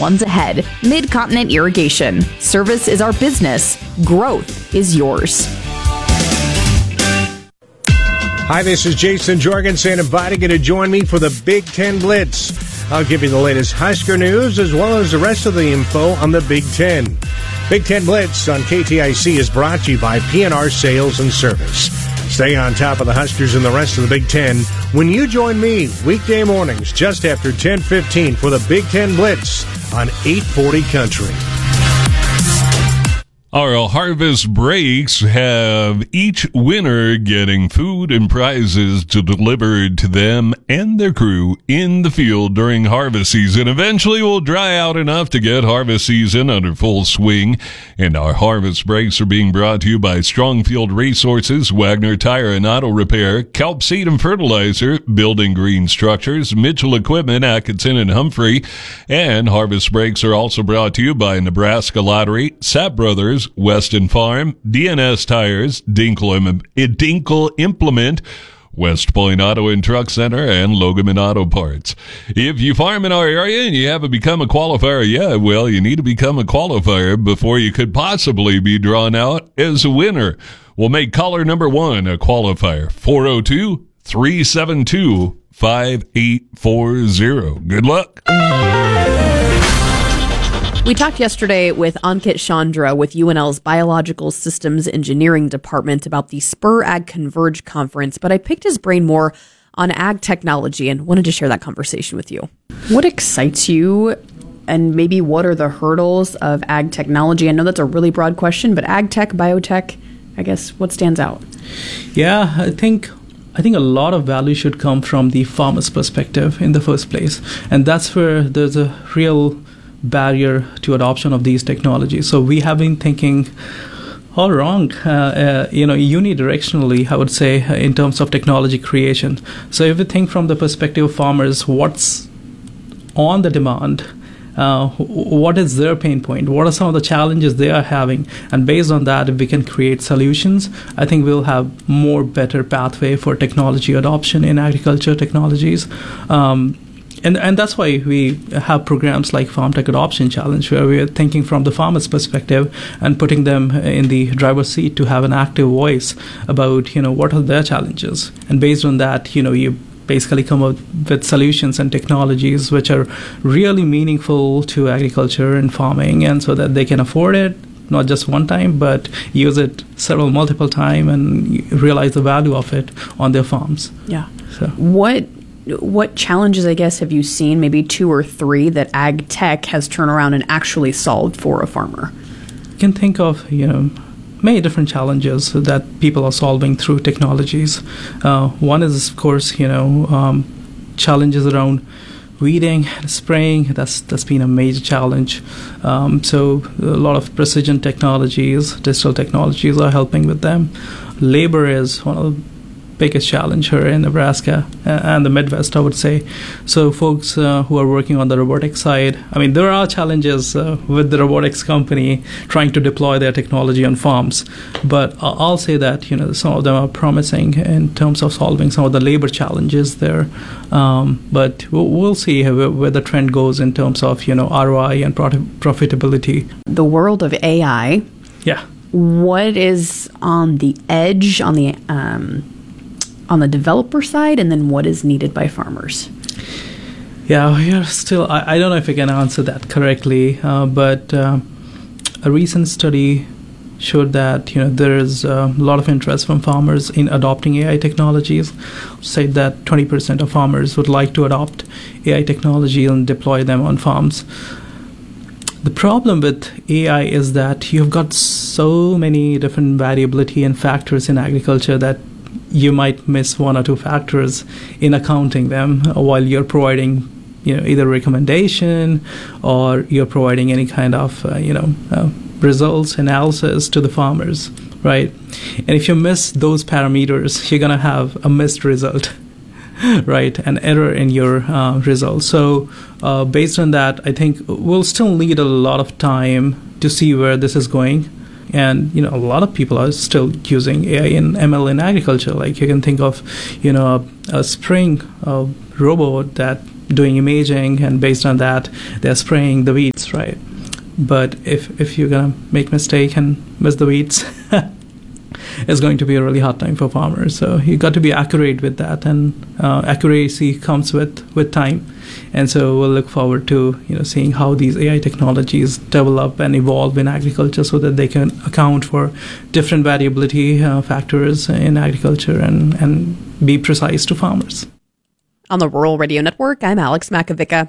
one's ahead. Mid-Continent Irrigation. Service is our business. Growth is yours. Hi, this is Jason Jorgensen inviting you to join me for the Big Ten Blitz. I'll give you the latest Husker news as well as the rest of the info on the Big Ten. Big Ten Blitz on KTIC is brought to you by PNR Sales and Service. Stay on top of the Huskers and the rest of the Big Ten when you join me weekday mornings just after 10:15 for the Big Ten Blitz on 840 Country. Our harvest breaks have each winner getting food and prizes to deliver to them and their crew in the field during harvest season. Eventually we'll dry out enough to get harvest season under full swing. And our harvest breaks are being brought to you by Strong Field Resources, Wagner Tire and Auto Repair, Kelp Seed and Fertilizer, Building Green Structures, Mitchell Equipment, Atkinson and Humphrey. And harvest breaks are also brought to you by Nebraska Lottery, Sapp Brothers, Weston Farm, DNS Tires, Dinkle Implement, West Point Auto and Truck Center, and Logan Auto Parts. If you farm in our area and you haven't become a qualifier yet, well, you need to become a qualifier before you could possibly be drawn out as a winner. We'll make caller number 1 a qualifier. 402-372-5840. Good luck. We talked yesterday with Ankit Chandra with UNL's Biological Systems Engineering Department about the Spur Ag Converge conference, but I picked his brain more on ag technology and wanted to share that conversation with you. What excites you, and maybe what are the hurdles of ag technology? I know that's a really broad question, but ag tech, biotech, I guess, what stands out? Yeah, I think a lot of value should come from the farmer's perspective in the first place, and that's where there's a real barrier to adoption of these technologies. So we have been thinking all wrong, unidirectionally, I would say, in terms of technology creation. So if we think from the perspective of farmers, what's on the demand, what is their pain point, what are some of the challenges they are having, and based on that, if we can create solutions, I think we'll have better pathway for technology adoption in agriculture technologies. And that's why we have programs like Farm Tech Adoption Challenge, where we are thinking from the farmer's perspective and putting them in the driver's seat to have an active voice about, what are their challenges. And based on that, you basically come up with solutions and technologies which are really meaningful to agriculture and farming, and so that they can afford it, not just one time, but use it multiple times and realize the value of it on their farms. Yeah. So what challenges, I guess, have you seen, maybe 2 or 3, that ag tech has turned around and actually solved for a farmer? You can think of, many different challenges that people are solving through technologies. One is, of course, challenges around weeding, spraying. That's been a major challenge. So a lot of precision technologies, digital technologies are helping with them. Labor is one of the biggest challenge here in Nebraska and the Midwest, I would say. So folks who are working on the robotics side, there are challenges with the robotics company trying to deploy their technology on farms. But I'll say that, some of them are promising in terms of solving some of the labor challenges there. But we'll see where the trend goes in terms of, ROI and profitability. The world of AI. Yeah. What is on the edge, on the developer side, and then what is needed by farmers? Yeah, we are still, I don't know if I can answer that correctly, but a recent study showed that there is a lot of interest from farmers in adopting AI technologies. Said that 20% of farmers would like to adopt AI technology and deploy them on farms. The problem with AI is that you've got so many different variability and factors in agriculture that you might miss 1 or 2 factors in accounting them while you're providing, either recommendation or you're providing any kind of, results, analysis to the farmers, right? And if you miss those parameters, you're going to have a missed result, right? An error in your results. So based on that, I think we'll still need a lot of time to see where this is going. And, a lot of people are still using AI and ML in agriculture. Like you can think of, a spraying robot that, doing imaging, and based on that, they're spraying the weeds, right? But if you're going to make a mistake and miss the weeds, it's going to be a really hard time for farmers. So you got to be accurate with that, and accuracy comes with time. And so we'll look forward to seeing how these AI technologies develop and evolve in agriculture, so that they can account for different variability factors in agriculture and be precise to farmers. On the Rural Radio Network, I'm Alex Makovica.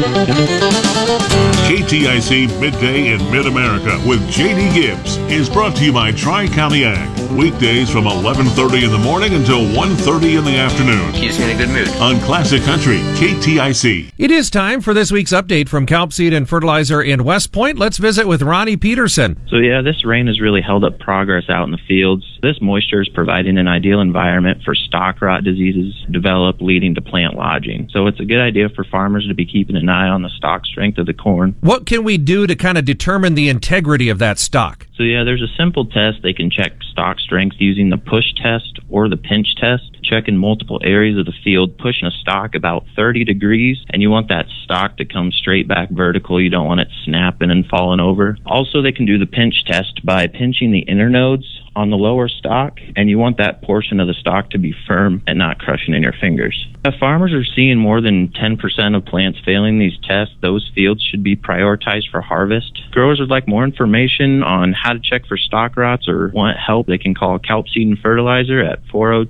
KTIC Midday in Mid-America with J.D. Gibbs is brought to you by Tri-County Ag. Weekdays from 11:30 in the morning until 1:30 in the afternoon. Keeps me in a good mood. On Classic Country, KTIC. It is time for this week's update from Kelp Seed and Fertilizer in West Point. Let's visit with Ronnie Peterson. So this rain has really held up progress out in the fields. This moisture is providing an ideal environment for stalk rot diseases to develop, leading to plant lodging. So it's a good idea for farmers to be keeping an eye on the stalk strength of the corn. What can we do to kind of determine the integrity of that stalk? So there's a simple test. They can check stalk strength using the push test or the pinch test. Check in multiple areas of the field, pushing a stalk about 30 degrees, and you want that stalk to come straight back vertical. You don't want it snapping and falling over. Also, they can do the pinch test by pinching the inner nodes on the lower stalk, and you want that portion of the stalk to be firm and not crushing in your fingers. If farmers are seeing more than 10% of plants failing these tests, those fields should be prioritized for harvest. Growers would like more information on how to check for stalk rots or want help, they can call Kelp Seed and Fertilizer at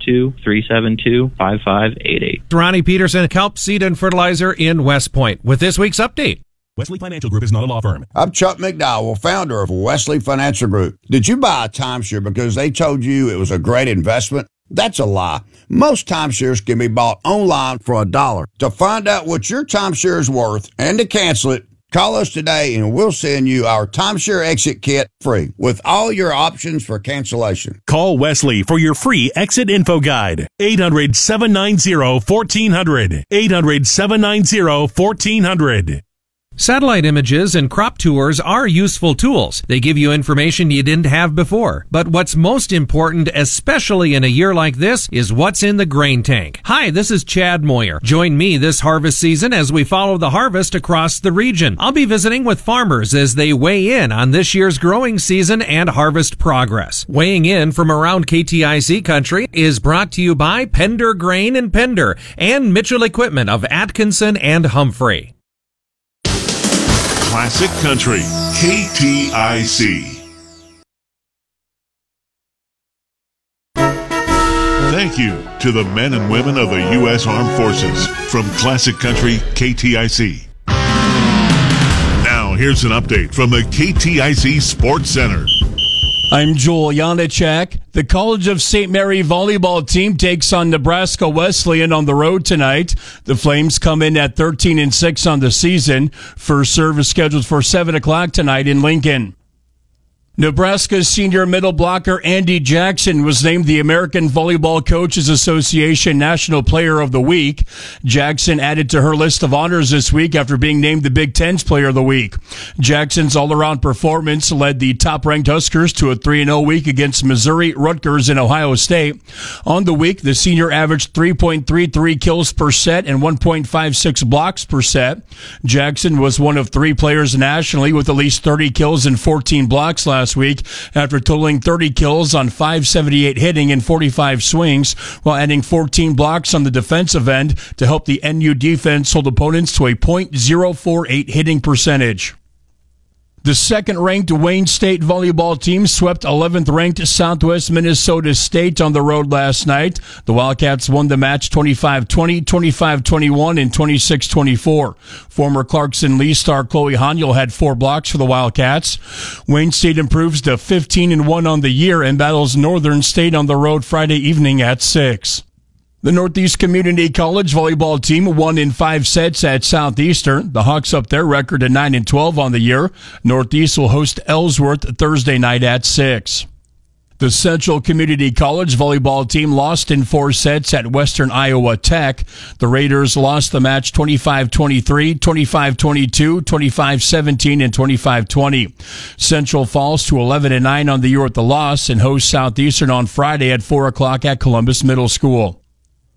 402-372-5588. Ronnie Peterson, Kelp Seed and Fertilizer in West Point, with this week's update. Wesley Financial Group is not a law firm. I'm Chuck McDowell, founder of Wesley Financial Group. Did you buy a timeshare because they told you it was a great investment? That's a lie. Most timeshares can be bought online for $1. To find out what your timeshare is worth and to cancel it, call us today and we'll send you our timeshare exit kit free with all your options for cancellation. Call Wesley for your free exit info guide. 800-790-1400. 800-790-1400. Satellite images and crop tours are useful tools. They give you information you didn't have before. But what's most important, especially in a year like this, is what's in the grain tank. Hi, this is Chad Moyer. Join me this harvest season as we follow the harvest across the region. I'll be visiting with farmers as they weigh in on this year's growing season and harvest progress. Weighing in from around KTIC country is brought to you by Pender Grain and Pender and Mitchell Equipment of Atkinson and Humphrey. Classic Country, KTIC. Thank you to the men and women of the U.S. Armed Forces from Classic Country, KTIC. Now, here's an update from the KTIC Sports Center. I'm Joel Janacek. The College of St. Mary volleyball team takes on Nebraska Wesleyan on the road tonight. The Flames come in at 13-6 on the season. First serve is scheduled for 7 o'clock tonight in Lincoln. Nebraska's senior middle blocker Andy Jackson was named the American Volleyball Coaches Association National Player of the Week. Jackson added to her list of honors this week after being named the Big Ten's Player of the Week. Jackson's all-around performance led the top-ranked Huskers to a 3-0 week against Missouri, Rutgers, and Ohio State. On the week, the senior averaged 3.33 kills per set and 1.56 blocks per set. Jackson was one of 3 players nationally with at least 30 kills and 14 blocks last week after totaling 30 kills on 578 hitting and 45 swings, while adding 14 blocks on the defensive end to help the NU defense hold opponents to a .048 hitting percentage. The second-ranked Wayne State volleyball team swept 11th-ranked Southwest Minnesota State on the road last night. The Wildcats won the match 25-20, 25-21, and 26-24. Former Clarkson Lee star Chloe Haniel had 4 blocks for the Wildcats. Wayne State improves to 15-1 on the year and battles Northern State on the road Friday evening at 6. The Northeast Community College volleyball team won in 5 sets at Southeastern. The Hawks up their record at 9-12 on the year. Northeast will host Ellsworth Thursday night at 6. The Central Community College volleyball team lost in 4 sets at Western Iowa Tech. The Raiders lost the match 25-23, 25-22, 25-17, and 25-20. Central falls to 11-9 on the year with the loss and hosts Southeastern on Friday at 4 o'clock at Columbus Middle School.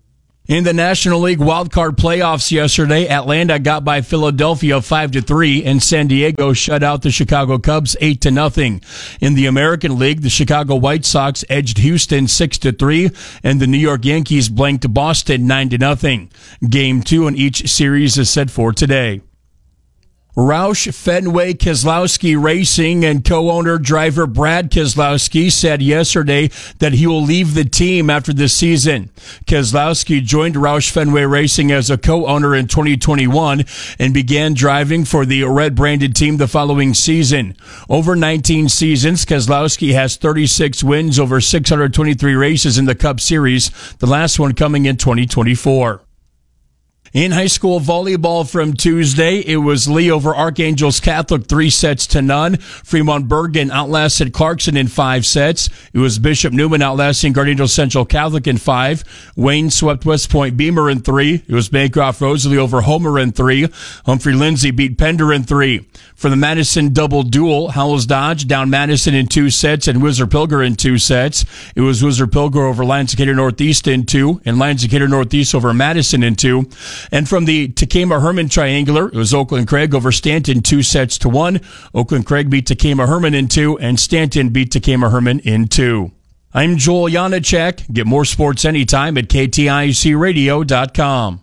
In the National League wildcard playoffs yesterday, Atlanta got by Philadelphia 5-3, and San Diego shut out the Chicago Cubs 8-0. In the American League, the Chicago White Sox edged Houston 6-3, and the New York Yankees blanked Boston 9-0. Game 2 in each series is set for today. Roush Fenway Keselowski Racing and co-owner driver Brad Keselowski said yesterday that he will leave the team after the season. Keselowski joined Roush Fenway Racing as a co-owner in 2021 and began driving for the red-branded team the following season. Over 19 seasons, Keselowski has 36 wins over 623 races in the Cup Series, the last one coming in 2024. In high school volleyball from Tuesday, it was Lee over Archangels Catholic 3-0. Fremont Bergen outlasted Clarkson in 5 sets. It was Bishop Neumann outlasting Gardena Central Catholic in 5. Wayne swept West Point Beamer in 3. It was Bancroft Rosalie over Homer in 3. Humphrey Lindsay beat Pender in 3. For the Madison double duel, Howells Dodge down Madison in 2 sets and Whistler Pilger in 2 sets. It was Whistler Pilger over Lions Decatur Northeast in 2 and Lions Decatur Northeast over Madison in 2. And from the Takema Herman Triangular, it was Oakland Craig over Stanton 2-1. Oakland Craig beat Takema Herman in 2, and Stanton beat Takema Herman in 2. I'm Joel Janacek. Get more sports anytime at KTICradio.com.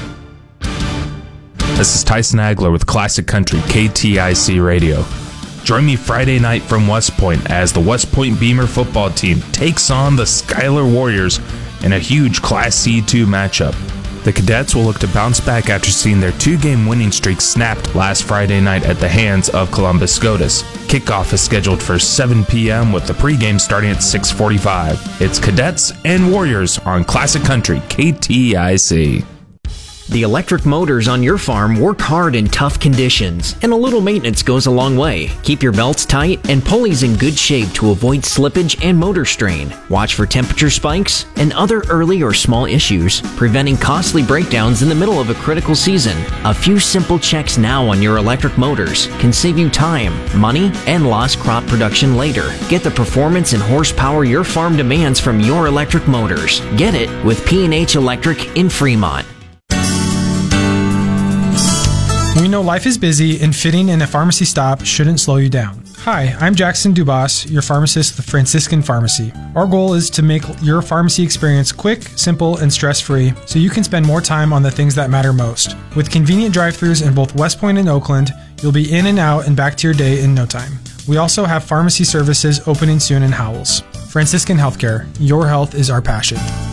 This is Tyson Agler with Classic Country, KTIC Radio. Join me Friday night from West Point as the West Point Beamer football team takes on the Schuyler Warriors in a huge Class C2 matchup. The Cadets will look to bounce back after seeing their 2-game winning streak snapped last Friday night at the hands of Columbus SCOTUS. Kickoff is scheduled for 7 p.m. with the pregame starting at 6:45. It's Cadets and Warriors on Classic Country, KTIC. The electric motors on your farm work hard in tough conditions, and a little maintenance goes a long way. Keep your belts tight and pulleys in good shape to avoid slippage and motor strain. Watch for temperature spikes and other early or small issues, preventing costly breakdowns in the middle of a critical season. A few simple checks now on your electric motors can save you time, money, and lost crop production later. Get the performance and horsepower your farm demands from your electric motors. Get it with P&H Electric in Fremont. We know life is busy, and fitting in a pharmacy stop shouldn't slow you down. Hi, I'm Jackson Dubas, your pharmacist with Franciscan Pharmacy. Our goal is to make your pharmacy experience quick, simple, and stress-free so you can spend more time on the things that matter most. With convenient drive-thrus in both West Point and Oakland, you'll be in and out and back to your day in no time. We also have pharmacy services opening soon in Howells. Franciscan Healthcare, your health is our passion.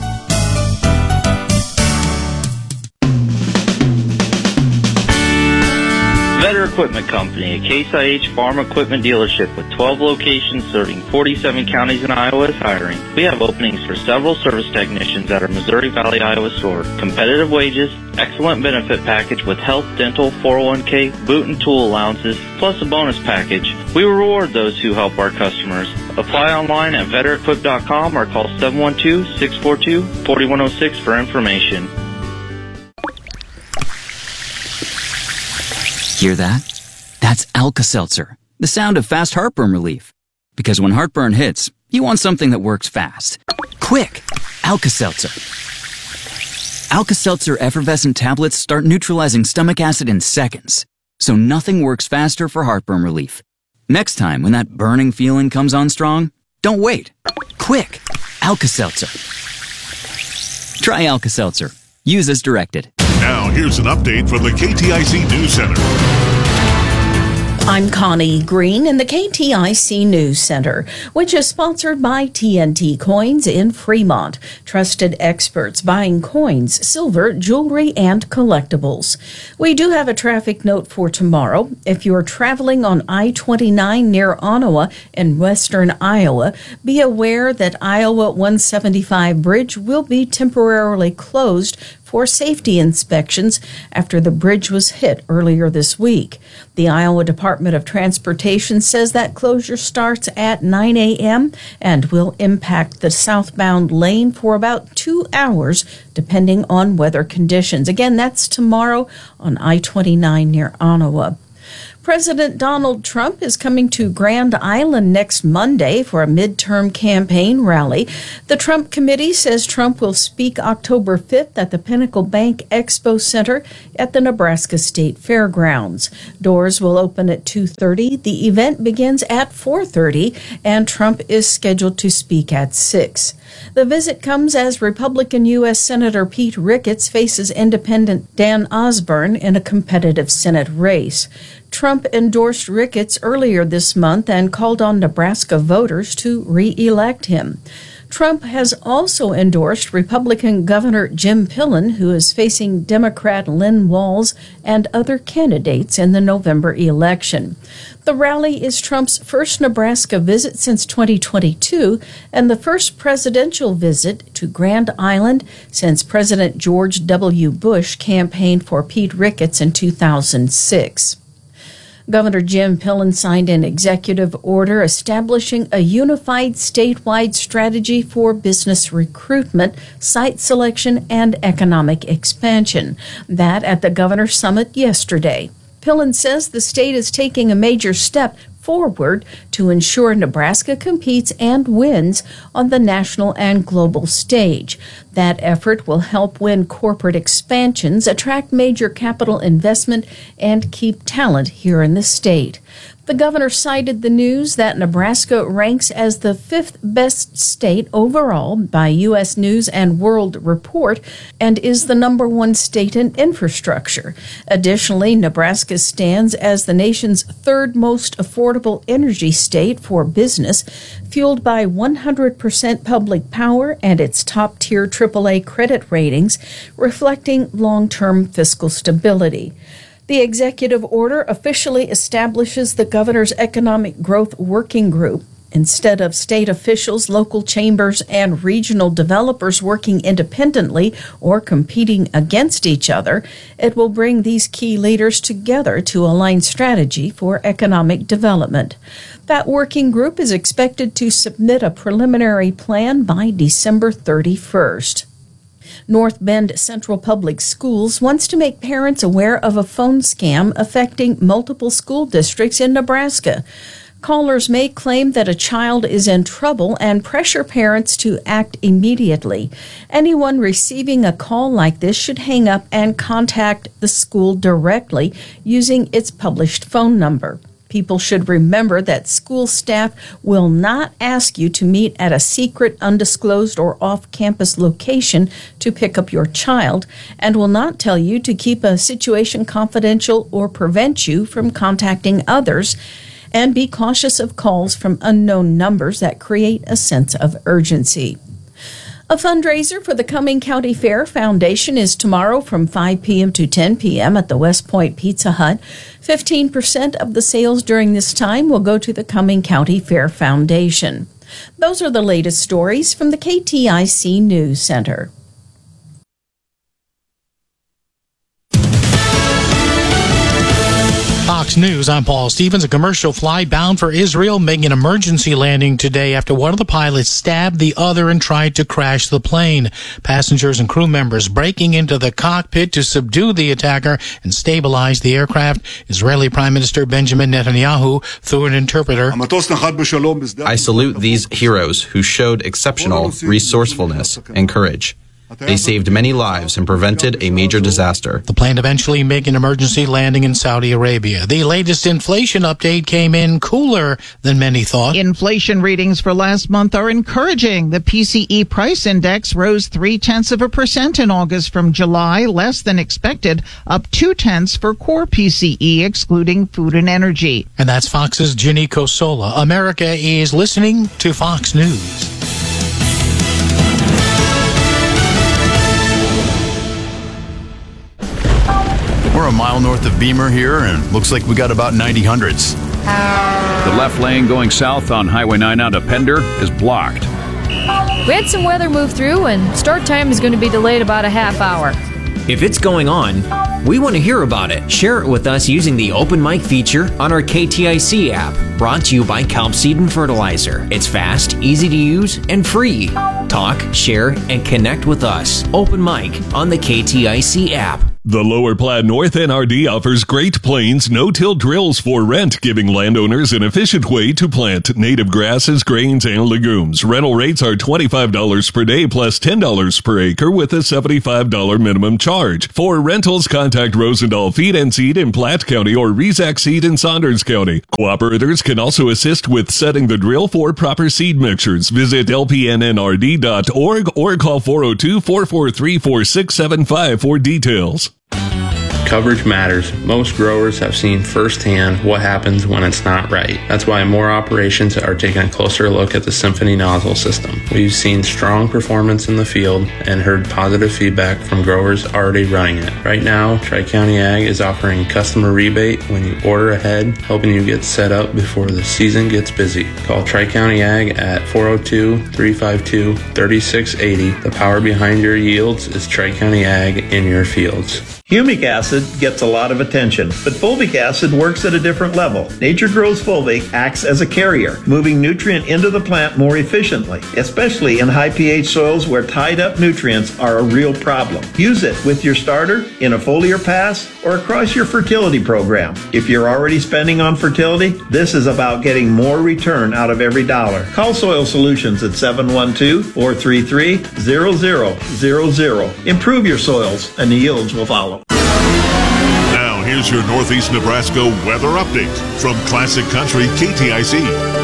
Vetter Equipment Company, a Case IH farm equipment dealership with 12 locations serving 47 counties in Iowa is hiring. We have openings for several service technicians at our Missouri Valley, Iowa store. Competitive wages, excellent benefit package with health, dental, 401k, boot and tool allowances, plus a bonus package. We reward those who help our customers. Apply online at vetterequip.com or call 712-642-4106 for information. Hear that? That's Alka-Seltzer, the sound of fast heartburn relief. Because when heartburn hits, you want something that works fast. Quick! Alka-Seltzer. Alka-Seltzer effervescent tablets start neutralizing stomach acid in seconds, so nothing works faster for heartburn relief. Next time when that burning feeling comes on strong, don't wait. Quick! Alka-Seltzer. Try Alka-Seltzer. Use as directed. Now, here's an update from the KTIC News Center. I'm Connie Green in the KTIC News Center, which is sponsored by TNT Coins in Fremont. Trusted experts buying coins, silver, jewelry, and collectibles. We do have a traffic note for tomorrow. If you're traveling on I-29 near Ottawa in western Iowa, be aware that Iowa 175 bridge will be temporarily closed for safety inspections after the bridge was hit earlier this week. The Iowa Department of Transportation says that closure starts at 9 a.m. and will impact the southbound lane for about 2 hours, depending on weather conditions. Again, that's tomorrow on I-29 near Ottawa. President Donald Trump is coming to Grand Island next Monday for a midterm campaign rally. The Trump Committee says Trump will speak October 5th at the Pinnacle Bank Expo Center at the Nebraska State Fairgrounds. Doors will open at 2:30. The event begins at 4:30, and Trump is scheduled to speak at 6. The visit comes as Republican U.S. Senator Pete Ricketts faces Independent Dan Osborne in a competitive Senate race. Trump endorsed Ricketts earlier this month and called on Nebraska voters to re-elect him. Trump has also endorsed Republican Governor Jim Pillen, who is facing Democrat Lynn Walz and other candidates in the November election. The rally is Trump's first Nebraska visit since 2022 and the first presidential visit to Grand Island since President George W. Bush campaigned for Pete Ricketts in 2006. Governor Jim Pillen signed an executive order establishing a unified statewide strategy for business recruitment, site selection, and economic expansion. That at the Governor's Summit yesterday. Pillen says the state is taking a major step forward to ensure Nebraska competes and wins on the national and global stage. That effort will help win corporate expansions, attract major capital investment, and keep talent here in the state. The governor cited the news that Nebraska ranks as the 5th best state overall by U.S. News and World Report and is the number 1 state in infrastructure. Additionally, Nebraska stands as the nation's 3rd most affordable energy state for business, fueled by 100% public power and its top-tier AAA credit ratings, reflecting long-term fiscal stability. The executive order officially establishes the governor's Economic Growth Working Group. Instead of state officials, local chambers, and regional developers working independently or competing against each other, it will bring these key leaders together to align strategy for economic development. That working group is expected to submit a preliminary plan by December 31st. North Bend Central Public Schools wants to make parents aware of a phone scam affecting multiple school districts in Nebraska. Callers may claim that a child is in trouble and pressure parents to act immediately. Anyone receiving a call like this should hang up and contact the school directly using its published phone number. People should remember that school staff will not ask you to meet at a secret, undisclosed, or off-campus location to pick up your child, and will not tell you to keep a situation confidential or prevent you from contacting others, and be cautious of calls from unknown numbers that create a sense of urgency. A fundraiser for the Cumming County Fair Foundation is tomorrow from 5 p.m. to 10 p.m. at the West Point Pizza Hut. 15% of the sales during this time will go to the Cumming County Fair Foundation. Those are the latest stories from the KTIC News Center. Fox News, I'm Paul Stevens. A commercial flight bound for Israel making an emergency landing today after one of the pilots stabbed the other and tried to crash the plane. Passengers and crew members breaking into the cockpit to subdue the attacker and stabilize the aircraft. Israeli Prime Minister Benjamin Netanyahu, through an interpreter, I salute these heroes who showed exceptional resourcefulness and courage. They saved many lives and prevented a major disaster. The plane eventually making an emergency landing in Saudi Arabia. The latest inflation update came in cooler than many thought. Inflation readings for last month are encouraging. The PCE price index rose 0.3% in August from July, less than expected, up 0.2 for core PCE, excluding food and energy. And that's Fox's Ginny Cosola. America is listening to Fox News. We're a mile north of Beamer here, and looks like we got about 90 hundredths. The left lane going south on Highway 9 out of Pender is blocked. We had some weather move through, and start time is going to be delayed about a half hour. If it's going on, we want to hear about it. Share it with us using the Open Mic feature on our KTIC app, brought to you by Kelp Seed and Fertilizer. It's fast, easy to use, and free. Talk, share, and connect with us. Open Mic on the KTIC app. The Lower Platte North NRD offers Great Plains no-till drills for rent, giving landowners an efficient way to plant native grasses, grains, and legumes. Rental rates are $25 per day plus $10 per acre with a $75 minimum charge. For rentals, contact Rosendahl Feed and Seed in Platte County or Rezac Seed in Saunders County. Cooperators can also assist with setting the drill for proper seed mixtures. Visit lpnnrd.org or call 402-443-4675 for details. Coverage matters. Most growers have seen firsthand what happens when it's not right. That's why more operations are taking a closer look at the Symphony nozzle system. We've seen strong performance in the field and heard positive feedback from growers already running it. Right now, Tri-County Ag is offering customer rebate when you order ahead, helping you get set up before the season gets busy. Call Tri-County Ag at 402-352-3680. The power behind your yields is Tri-County Ag in your fields. Humic acid gets a lot of attention, but fulvic acid works at a different level. Nature Grow's fulvic acts as a carrier, moving nutrient into the plant more efficiently, especially in high pH soils where tied up nutrients are a real problem. Use it with your starter, in a foliar pass, or across your fertility program. If you're already spending on fertility, this is about getting more return out of every dollar. Call Soil Solutions at 712-433-0000. Improve your soils and the yields will follow. Now, here's your Northeast Nebraska weather update from Classic Country KTIC.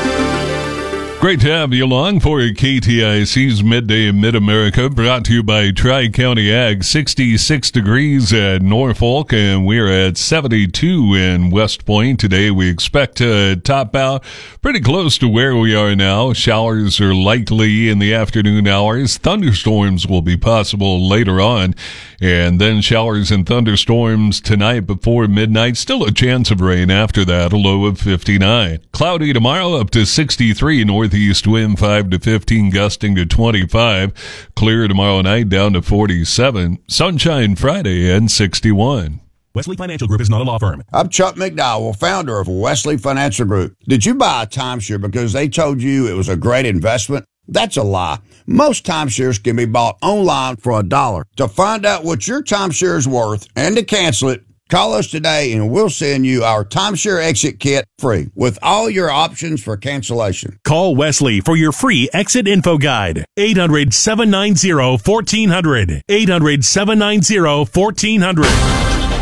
Great to have you along for KTIC's Midday in Mid-America, brought to you by Tri-County Ag. 66 degrees at Norfolk, and we're at 72 in West Point. Today we expect to top out pretty close to where we are now. Showers are likely in the afternoon hours. Thunderstorms will be possible later on, and then showers and thunderstorms tonight before midnight. Still a chance of rain after that, a low of 59. Cloudy tomorrow, up to 63. Northeast wind 5 to 15, gusting to 25. Clear tomorrow night, down to 47. Sunshine Friday and 61. Wesley Financial Group is not a law firm. I'm Chuck McDowell, founder of Wesley Financial Group. Did you buy a timeshare because they told you it was a great investment? That's a lie. Most timeshares can be bought online for $1. To find out what your timeshare is worth and to cancel it, call us today and we'll send you our timeshare exit kit free with all your options for cancellation. Call Wesley for your free exit info guide. 800-790-1400. 800-790-1400.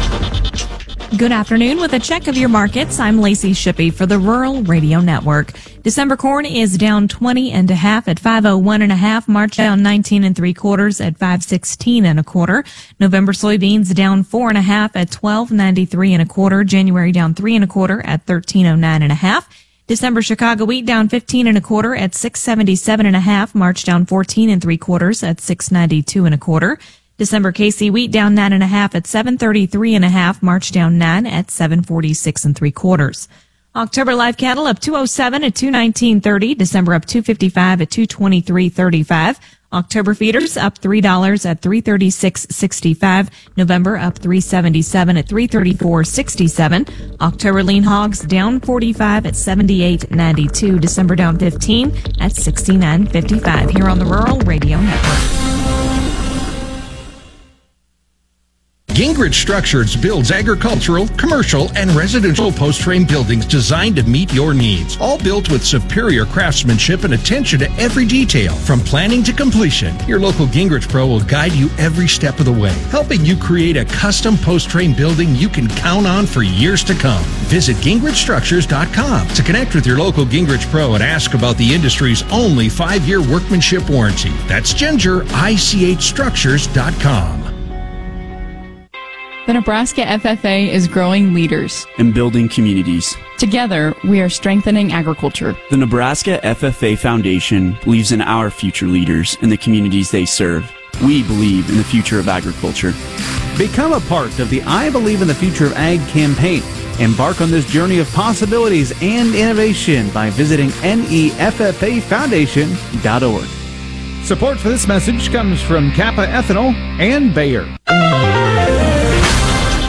Good afternoon. With a check of your markets, I'm Lacey Shippey for the Rural Radio Network. December corn is down 20.5 at 501.5. March down 19 3/4 at 516 1/4. November soybeans down 4.5 at 1293 1/4. January down 3 1/4 at 1309 1/2. December Chicago wheat down 15 1/4 at 677 1/2. March down 14 3/4 at 692 1/4. December KC wheat down 9.5 at 733 1/2. March down 9 at 746 3/4. October live cattle up 207 at 219.30. December up 255 at 223.35. October feeders up $3 at 336.65. November up 377 at 334.67. October lean hogs down 45 at 78.92. December down 15 at 69.55. Here on the Rural Radio Network. Gingrich Structures builds agricultural, commercial, and residential post-frame buildings designed to meet your needs. All built with superior craftsmanship and attention to every detail, from planning to completion. Your local Gingrich Pro will guide you every step of the way, helping you create a custom post-frame building you can count on for years to come. Visit GingrichStructures.com to connect with your local Gingrich Pro and ask about the industry's only 5-year workmanship warranty. That's GingerICHStructures.com. The Nebraska FFA is growing leaders and building communities. Together, we are strengthening agriculture. The Nebraska FFA Foundation believes in our future leaders and the communities they serve. We believe in the future of agriculture. Become a part of the I Believe in the Future of Ag campaign. Embark on this journey of possibilities and innovation by visiting neffafoundation.org. Support for this message comes from Kappa Ethanol and Bayer.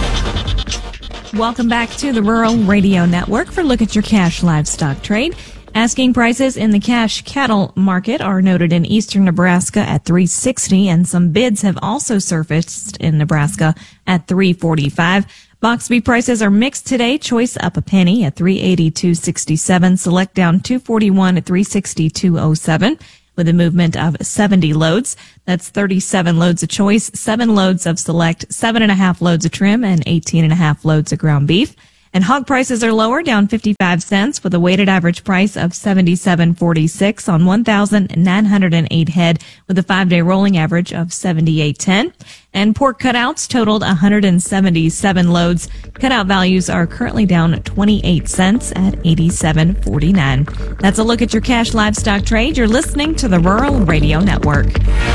Welcome back to the Rural Radio Network for Look at Your Cash Livestock Trade. Asking prices in the cash cattle market are noted in eastern Nebraska at $3.60, and some bids have also surfaced in Nebraska at $3.45. Box beef prices are mixed today. Choice up a penny at $3.82.67. Select down $2.41 at $3.62.07. With a movement of 70 loads. That's 37 loads of choice, 7 loads of select, 7.5 loads of trim, and 18.5 loads of ground beef. And hog prices are lower, down 55 cents, with a weighted average price of $77.46 on 1,908 head, with a 5-day rolling average of $78.10. And pork cutouts totaled 177 loads. Cutout values are currently down 28 cents at $87.49. That's a look at your cash livestock trade. You're listening to the Rural Radio Network.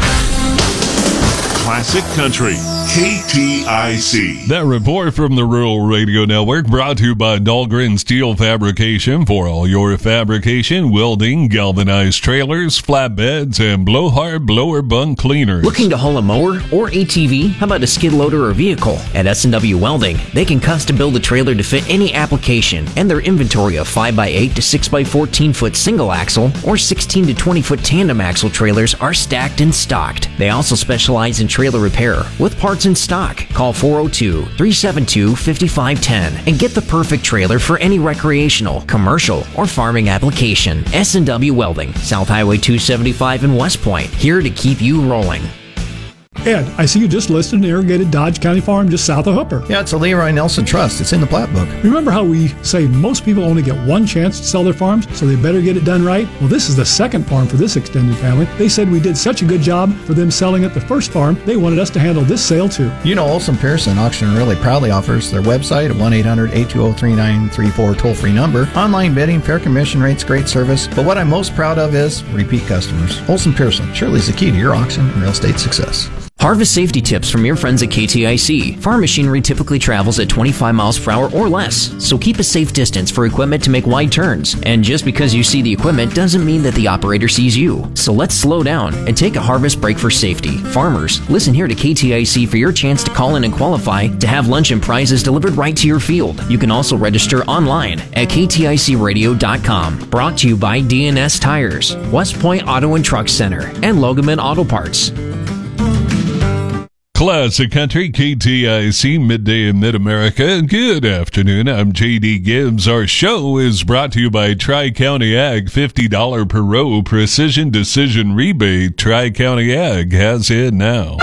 Classic Country, KTIC. That report from the Rural Radio Network brought to you by Dahlgren Steel Fabrication for all your fabrication, welding, galvanized trailers, flatbeds, and blowhard blower bunk cleaners. Looking to haul a mower or ATV? How about a skid loader or vehicle? At S&W Welding, they can custom build a trailer to fit any application, and their inventory of 5x8 to 6x14 foot single axle or 16 to 20 foot tandem axle trailers are stacked and stocked. They also specialize in trailer repair with parts in stock. Call 402-372-5510 and get the perfect trailer for any recreational, commercial, or farming application. S&W Welding, South Highway 275 in West Point, here to keep you rolling. Ed, I see you just listed an irrigated Dodge County farm just south of Hooper. Yeah, it's a Leroy Nelson Trust. It's in the plat book. Remember how we say most people only get one chance to sell their farms, so they better get it done right? Well, this is the second farm for this extended family. They said we did such a good job for them selling at the first farm, they wanted us to handle this sale too. You know, Olson Pearson Auction really proudly offers their website at 1-800-820-3934 toll-free number, online bidding, fair commission rates, great service. But what I'm most proud of is repeat customers. Olson Pearson, surely is the key to your auction and real estate success. Harvest safety tips from your friends at KTIC. Farm machinery typically travels at 25 miles per hour or less, so keep a safe distance for equipment to make wide turns. And just because you see the equipment doesn't mean that the operator sees you. So let's slow down and take a harvest break for safety. Farmers, listen here to KTIC for your chance to call in and qualify to have lunch and prizes delivered right to your field. You can also register online at kticradio.com. Brought to you by DNS Tires, West Point Auto and Truck Center, and Logaman Auto Parts. Classic Country, KTIC, midday in Mid-America. Good afternoon. I'm J.D. Gibbs. Our show is brought to you by Tri-County Ag. $50 per row precision decision rebate. Tri-County Ag has it now.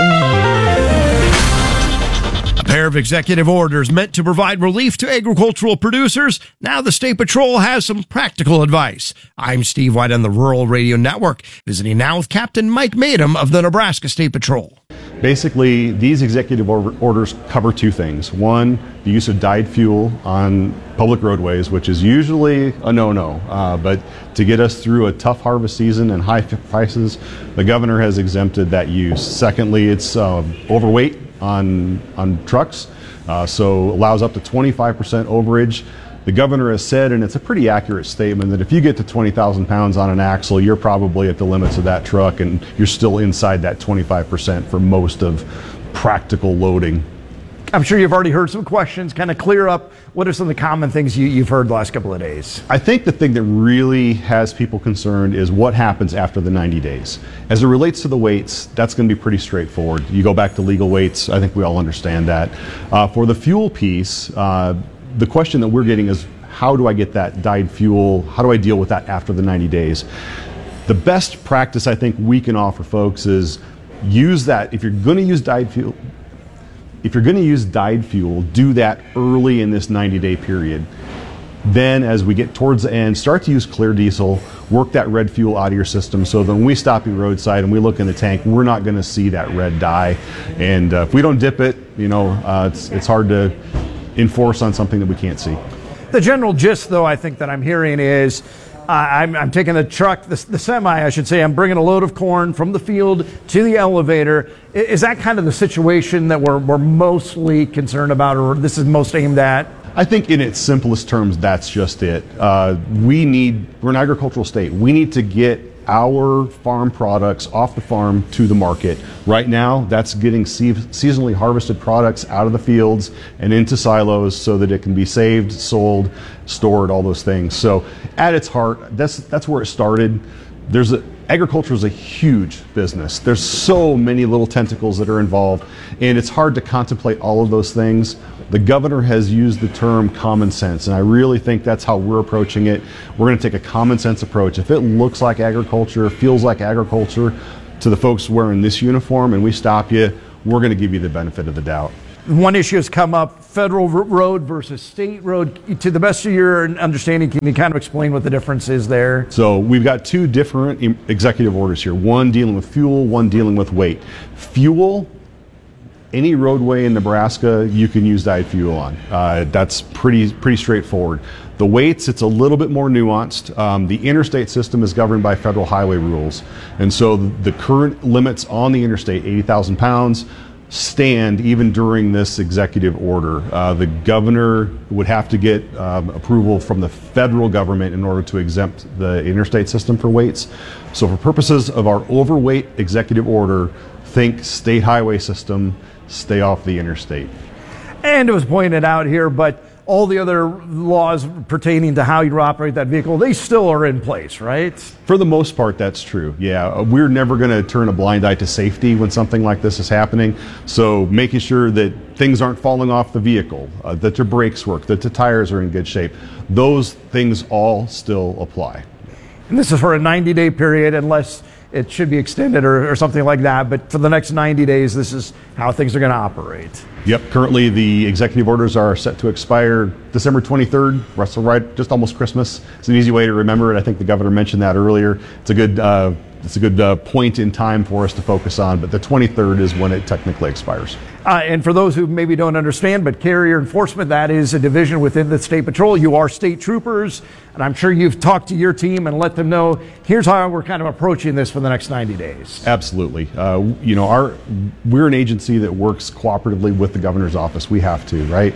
A pair of executive orders meant to provide relief to agricultural producers. Now the State Patrol has some practical advice. I'm Steve White on the Rural Radio Network, visiting now with Captain Mike Madom of the Nebraska State Patrol. Basically, these executive orders cover two things. One, the use of dyed fuel on public roadways, which is usually a no-no. But to get us through a tough harvest season and high prices, the governor has exempted that use. Secondly, it's overweight on trucks, so allows up to 25% overage. The governor has said, and it's a pretty accurate statement, that if you get to 20,000 pounds on an axle, you're probably at the limits of that truck, and you're still inside that 25% for most of practical loading. I'm sure you've already heard some questions. Kind of clear up, what are some of the common things you've heard the last couple of days? I think the thing that really has people concerned is what happens after the 90 days. As it relates to the weights, that's going to be pretty straightforward. You go back to legal weights, I think we all understand that. For the fuel piece, the question that we're getting is, how do I get that dyed fuel? How do I deal with that after the 90 days? The best practice I think we can offer folks is use that. If you're going to use dyed fuel, do that early in this 90-day period. Then as we get towards the end, start to use clear diesel, work that red fuel out of your system so that when we stop you roadside and we look in the tank, we're not going to see that red dye. And if we don't dip it, it's hard to enforce on something that we can't see. The general gist, though, I think that I'm hearing is I'm taking the truck, the semi, I should say. I'm bringing a load of corn from the field to the elevator. Is that kind of the situation that we're mostly concerned about, or this is most aimed at? I think in its simplest terms, that's just it. We're an agricultural state. We need to get our farm products off the farm to the market. Right now, that's getting seasonally harvested products out of the fields and into silos so that it can be saved, sold, stored, all those things. So at its heart, that's where it started. Agriculture is a huge business. There's so many little tentacles that are involved, and it's hard to contemplate all of those things. The governor has used the term common sense, and I really think that's how we're approaching it. We're going to take a common sense approach. If it looks like agriculture, feels like agriculture to the folks wearing this uniform, and we stop you, we're going to give you the benefit of the doubt. One issue has come up, federal road versus state road. To the best of your understanding, can you kind of explain what the difference is there? So we've got two different executive orders here, one dealing with fuel, one dealing with weight. Fuel, any roadway in Nebraska, you can use dyed fuel on. That's pretty straightforward. The weights, it's a little bit more nuanced. The interstate system is governed by federal highway rules. And so the current limits on the interstate, 80,000 pounds, stand even during this executive order. The governor would have to get approval from the federal government in order to exempt the interstate system for weights. So for purposes of our overweight executive order, think state highway system, stay off the interstate. And it was pointed out here, but all the other laws pertaining to how you operate that vehicle, they still are in place, right? For the most part, that's true. Yeah, we're never going to turn a blind eye to safety when something like this is happening. So making sure that things aren't falling off the vehicle, that your brakes work, that the tires are in good shape, those things all still apply. And this is for a 90-day period, unless it should be extended or something like that. But for the next 90 days, this is how things are going to operate. Yep. Currently, the executive orders are set to expire December 23rd. Russell, right? Just almost Christmas. It's an easy way to remember it. I think the governor mentioned that earlier. It's a good point in time for us to focus on. But the 23rd is when it technically expires. And for those who maybe don't understand, but carrier enforcement, that is a division within the State Patrol. You are state troopers, and I'm sure you've talked to your team and let them know, here's how we're kind of approaching this for the next 90 days. Absolutely. We're an agency that works cooperatively with the governor's office. We have to, right?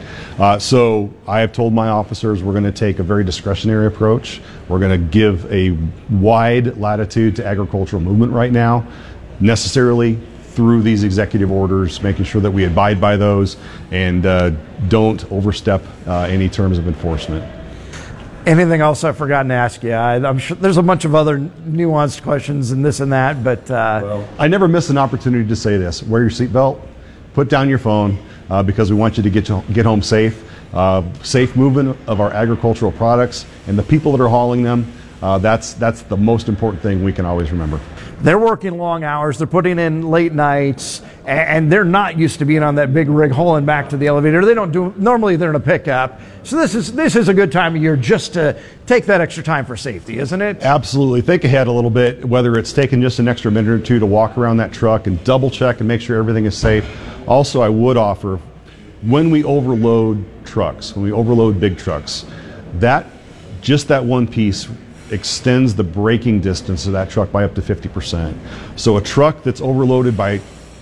So I have told my officers we're going to take a very discretionary approach. We're going to give a wide latitude to agricultural movement right now, necessarily through these executive orders, making sure that we abide by those and don't overstep any terms of enforcement. Anything else I've forgotten to ask you? I'm sure there's a bunch of other nuanced questions and this and that, but... I never miss an opportunity to say this. Wear your seatbelt, put down your phone, because we want you to get home safe. Safe movement of our agricultural products and the people that are hauling them, that's the most important thing we can always remember. They're working long hours, they're putting in late nights, and they're not used to being on that big rig hauling back to the elevator. Normally they're in a pickup. So this is a good time of year just to take that extra time for safety, isn't it? Absolutely. Think ahead a little bit, whether it's taking just an extra minute or two to walk around that truck and double check and make sure everything is safe. Also, I would offer, when we overload trucks, when we overload big trucks, that one piece extends the braking distance of that truck by up to 50%. So a truck that's overloaded by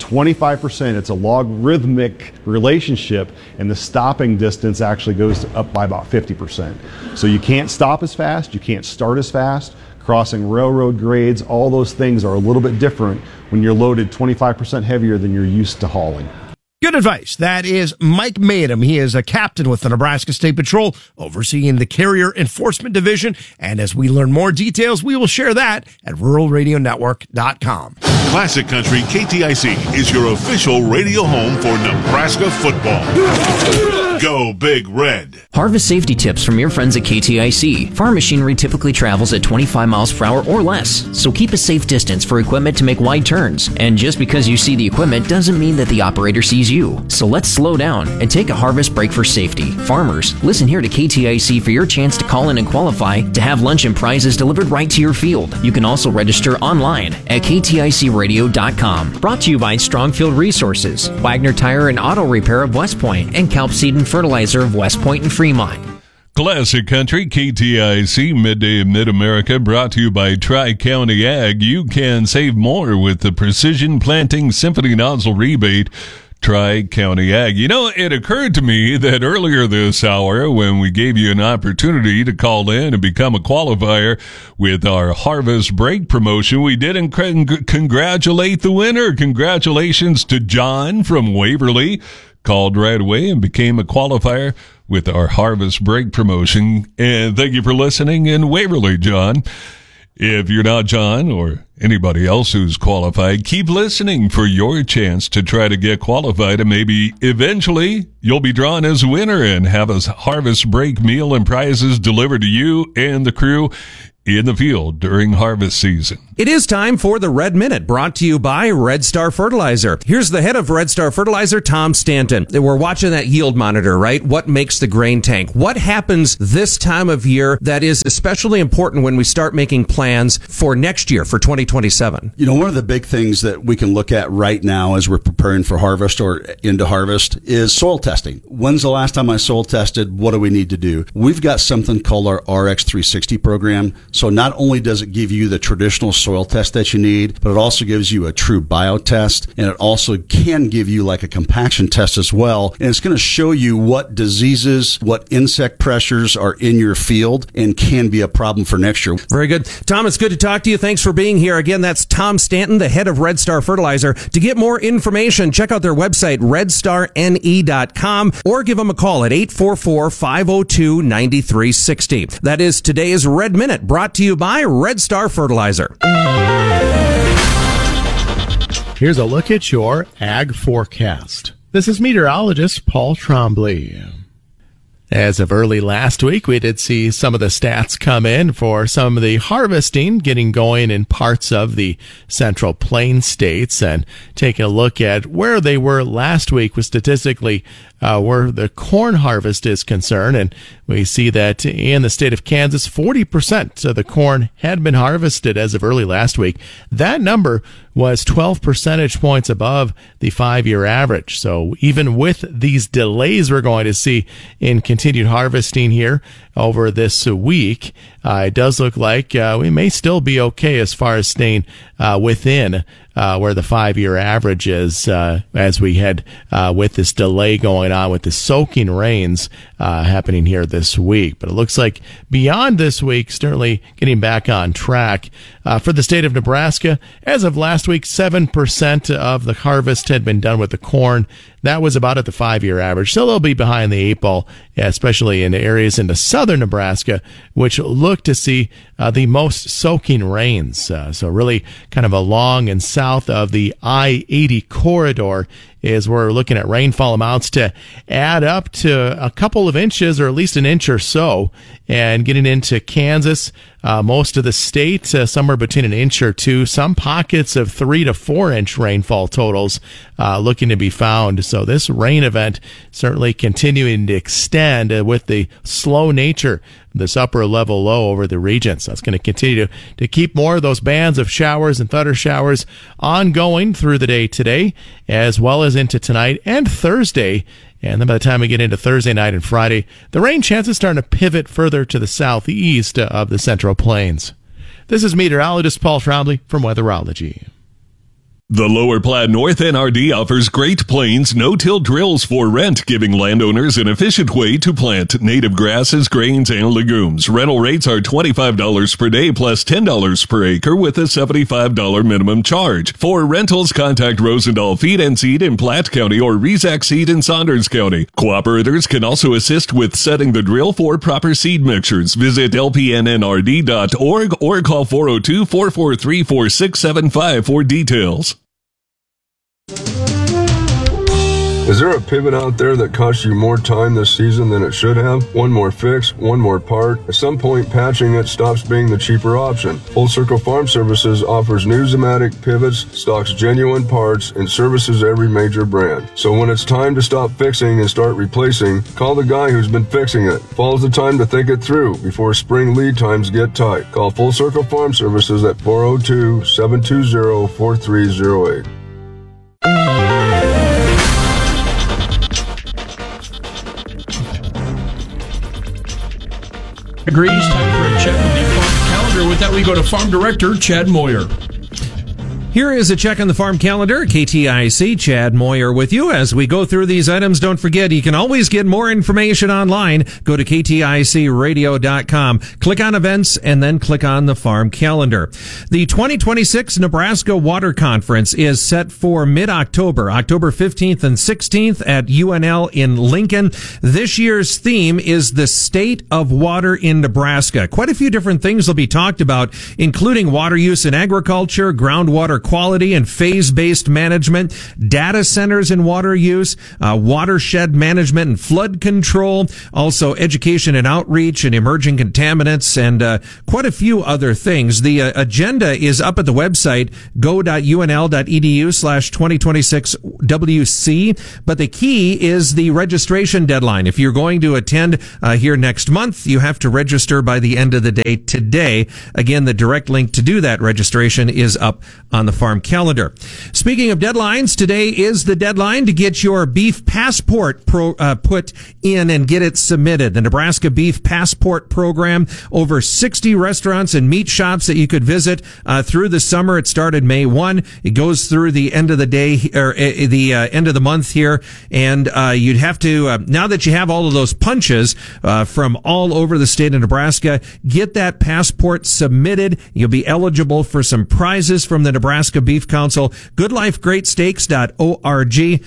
25%, it's a logarithmic relationship, and the stopping distance actually goes up by about 50%. So you can't stop as fast, you can't start as fast. Crossing railroad grades, all those things are a little bit different when you're loaded 25% heavier than you're used to hauling. Good advice. That is Mike Madom. He is a captain with the Nebraska State Patrol, overseeing the Carrier Enforcement Division. And as we learn more details, we will share that at ruralradionetwork.com. Classic Country KTIC is your official radio home for Nebraska football. Go Big Red. Harvest safety tips from your friends at KTIC. Farm machinery typically travels at 25 miles per hour or less, so keep a safe distance for equipment to make wide turns. And just because you see the equipment doesn't mean that the operator sees you. So let's slow down and take a harvest break for safety. Farmers, listen here to KTIC for your chance to call in and qualify to have lunch and prizes delivered right to your field. You can also register online at kticradio.com. Brought to you by Strongfield Resources, Wagner Tire and Auto Repair of West Point, and Kelp Seed and Fertilizer of West Point and Fremont. Classic Country, KTIC, Midday in Mid-America, brought to you by Tri-County Ag. You can save more with the Precision Planting Symphony Nozzle Rebate. Tri-County Ag. You know, it occurred to me that earlier this hour, when we gave you an opportunity to call in and become a qualifier with our Harvest Break promotion, we didn't congratulate the winner. Congratulations to John from Waverly. Called right away and became a qualifier with our Harvest Break promotion. And thank you for listening in Waverly, John. If you're not John or anybody else who's qualified, keep listening for your chance to try to get qualified, and maybe eventually you'll be drawn as a winner and have a Harvest Break meal and prizes delivered to you and the crew in the field during harvest season. It is time for the Red Minute, brought to you by Red Star Fertilizer. Here's the head of Red Star Fertilizer, Tom Stanton. We're watching that yield monitor, right? What makes the grain tank? What happens this time of year that is especially important when we start making plans for next year, for 2027? You know, one of the big things that we can look at right now as we're preparing for harvest or into harvest is soil testing. When's the last time I soil tested? What do we need to do? We've got something called our RX360 program. So not only does it give you the traditional soil test that you need, but it also gives you a true biotest, and it also can give you like a compaction test as well. And it's going to show you what diseases, what insect pressures are in your field and can be a problem for next year. Very good. Tom, it's good to talk to you. Thanks for being here. Again, that's Tom Stanton, the head of Red Star Fertilizer. To get more information, check out their website, redstarne.com, or give them a call at 844-502-9360. That is today's Red Minute, brought to you by Red Star Fertilizer. Here's a look at your ag forecast. This is meteorologist Paul Trombley. As of early last week, we did see some of the stats come in for some of the harvesting getting going in parts of the Central Plains states, and taking a look at where they were last week was statistically where the corn harvest is concerned. And we see that in the state of Kansas, 40% of the corn had been harvested as of early last week. That number was 12 percentage points above the 5-year average. So even with these delays we're going to see in continued harvesting here over this week, it does look like we may still be okay as far as staying within where the 5-year average is as we head with this delay going on with the soaking rains happening here this week. But it looks like beyond this week, certainly getting back on track. For the state of Nebraska, as of last week, 7% of the harvest had been done with the corn. That was about at the 5-year average. So they'll be behind the 8 ball, especially in areas into southern Nebraska, which look to see the most soaking rains. So really kind of along and south of the I-80 corridor is where we're looking at rainfall amounts to add up to a couple of inches, or at least an inch or so. And getting into Kansas, most of the state, somewhere between an inch or two, some pockets of 3 to 4 inch rainfall totals looking to be found. So this rain event certainly continuing to extend with the slow nature, this upper level low over the region. So that's going to continue to keep more of those bands of showers and thunder showers ongoing through the day today, as well as into tonight and Thursday. And then by the time we get into Thursday night and Friday, the rain chances starting to pivot further to the southeast of the Central Plains. This is meteorologist Paul Trombley from Weatherology. The Lower Platte North NRD offers Great Plains no-till drills for rent, giving landowners an efficient way to plant native grasses, grains, and legumes. Rental rates are $25 per day plus $10 per acre with a $75 minimum charge. For rentals, contact Rosendahl Feed and Seed in Platte County or Rezac Seed in Saunders County. Cooperators can also assist with setting the drill for proper seed mixtures. Visit lpnnrd.org or call 402-443-4675 for details. Is there a pivot out there that costs you more time this season than it should have? One more fix, one more part. At some point, patching it stops being the cheaper option. Full Circle Farm Services offers new Zimmatic pivots, stocks genuine parts, and services every major brand. So when it's time to stop fixing and start replacing, call the guy who's been fixing it. Fall's the time to think it through before spring lead times get tight. Call Full Circle Farm Services at 402-720-4308. Agrees. Time for a check of the farm calendar. With that, we go to Farm Director Chad Moyer. Here is a check on the farm calendar. KTIC, Chad Moyer with you. As we go through these items, don't forget, you can always get more information online. Go to KTICradio.com. Click on events and then click on the farm calendar. The 2026 Nebraska Water Conference is set for mid-October, October 15th and 16th at UNL in Lincoln. This year's theme is the state of water in Nebraska. Quite a few different things will be talked about, including water use in agriculture, groundwater quality and phase-based management, data centers and water use, watershed management and flood control, also education and outreach and emerging contaminants, and quite a few other things. The agenda is up at the website, go.unl.edu/2026WC, but the key is the registration deadline. If you're going to attend here next month, you have to register by the end of the day today. Again, the direct link to do that registration is up on the farm calendar. Speaking of deadlines, today is the deadline to get your beef passport put in and get it submitted. The Nebraska Beef Passport Program, over 60 restaurants and meat shops that you could visit through the summer. It started May 1. It goes through the end of the day, or the end of the month here, and you'd have to, now that you have all of those punches from all over the state of Nebraska, get that passport submitted. You'll be eligible for some prizes from the Nebraska Beef Council. GoodLifeGreatSteaks.org.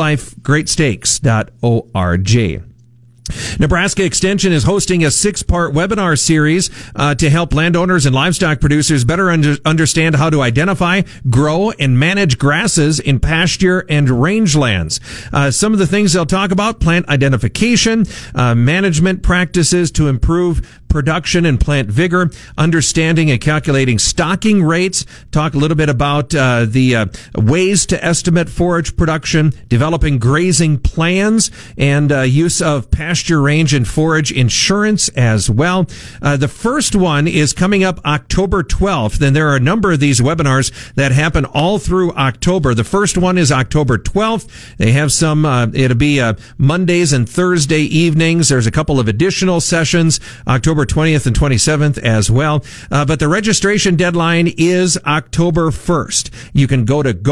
GoodLifeGreatSteaks.org. Nebraska Extension is hosting a 6-part webinar series to help landowners and livestock producers better understand how to identify, grow, and manage grasses in pasture and rangelands. Some of the things they'll talk about: plant identification, management practices to improve production and plant vigor, understanding and calculating stocking rates, talk a little bit about the ways to estimate forage production, developing grazing plans, and use of pasture range and forage insurance as well. The first one is coming up October 12th, and there are a number of these webinars that happen all through October. The first one is October 12th. They have some, it'll be Mondays and Thursday evenings. There's a couple of additional sessions, October 20th and 27th as well. But the registration deadline is October 1st. You can go to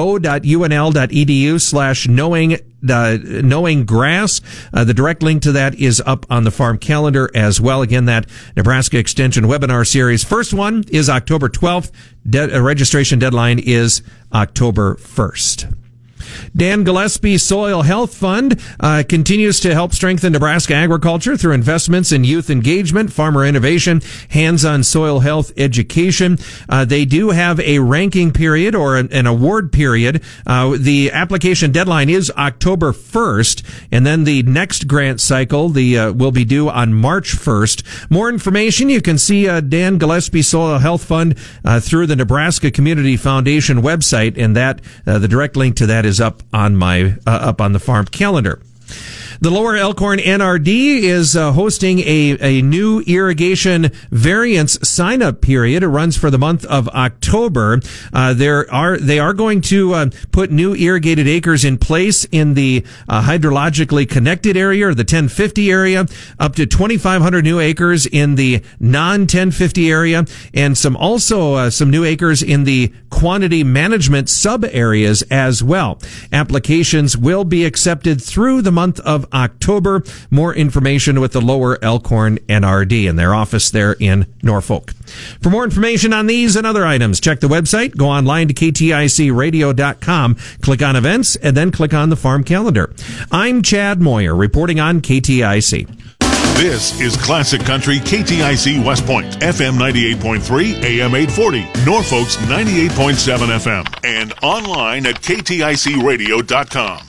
go.unl.edu/knowing grass. The direct link to that is up on the farm calendar as well. Again, that Nebraska Extension webinar series. First one is October 12th. Registration deadline is October 1st. Dan Gillespie Soil Health Fund continues to help strengthen Nebraska agriculture through investments in youth engagement, farmer innovation, hands-on soil health education. They do have a ranking period or an award period. The application deadline is October 1st, and then the next grant cycle will be due on March 1st. More information, you can see Dan Gillespie Soil Health Fund through the Nebraska Community Foundation website, and that the direct link to that is up on the farm calendar. The Lower Elkhorn NRD is hosting a new irrigation variance sign-up period. It runs for the month of October. They are going to put new irrigated acres in place in the hydrologically connected area, or the 1050 area, up to 2,500 new acres in the non-1050 area, and some new acres in the quantity management sub-areas as well. Applications will be accepted through the month of October. More information with the Lower Elkhorn NRD and their office there in Norfolk. For more information on these and other items, check the website, go online to KTICradio.com, click on events, and then click on the farm calendar. I'm Chad Moyer, reporting on KTIC. This is Classic Country KTIC West Point, FM 98.3, AM 840, Norfolk's 98.7 FM, and online at KTICradio.com.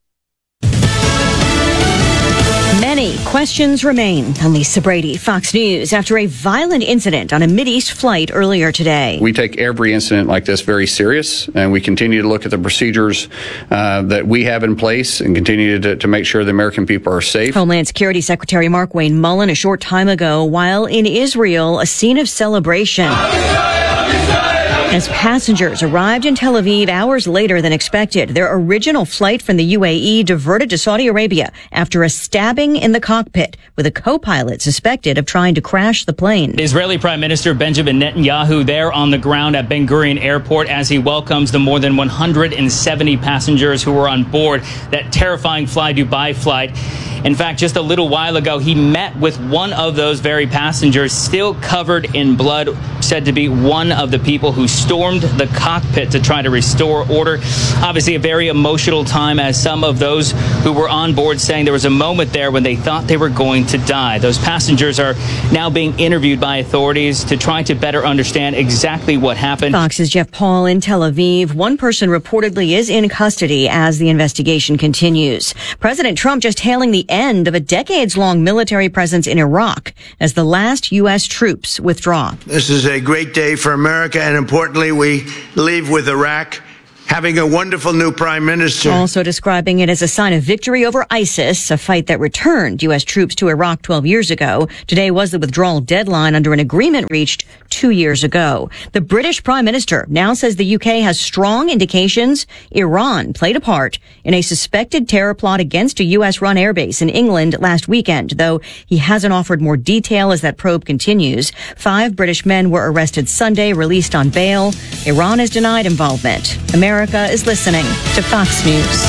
Many questions remain. I'm Lisa Brady, Fox News, after a violent incident on a Mideast flight earlier today. We take every incident like this very serious, and we continue to look at the procedures that we have in place and continue to make sure the American people are safe. Homeland Security Secretary Markwayne Mullin a short time ago, while in Israel, a scene of celebration. As passengers arrived in Tel Aviv hours later than expected, their original flight from the UAE diverted to Saudi Arabia after a stabbing in the cockpit, with a co-pilot suspected of trying to crash the plane. Israeli Prime Minister Benjamin Netanyahu there on the ground at Ben Gurion Airport as he welcomes the more than 170 passengers who were on board that terrifying Fly Dubai flight. In fact, just a little while ago, he met with one of those very passengers, still covered in blood, said to be one of the people who stormed the cockpit to try to restore order. Obviously, a very emotional time, as some of those who were on board saying there was a moment there when they thought they were going to die. Those passengers are now being interviewed by authorities to try to better understand exactly what happened. Fox's Jeff Paul in Tel Aviv. One person reportedly is in custody as the investigation continues. President Trump just hailing the end of a decades-long military presence in Iraq as the last U.S. troops withdraw. This is a great day for America, and importantly, we leave with Iraq having a wonderful new prime minister. Also describing it as a sign of victory over ISIS, a fight that returned U.S. troops to Iraq 12 years ago. Today was the withdrawal deadline under an agreement reached 2 years ago. The British Prime Minister now says the UK has strong indications Iran played a part in a suspected terror plot against a U.S.-run airbase in England last weekend, though he hasn't offered more detail as that probe continues. 5 British men were arrested Sunday, released on bail. Iran has denied involvement. America is listening to Fox News.